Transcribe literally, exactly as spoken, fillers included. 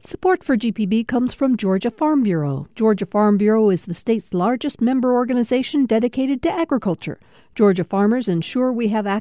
Support for G P B comes from Georgia Farm Bureau. Georgia Farm Bureau is the state's largest member organization dedicated to agriculture. Georgia farmers ensure we have access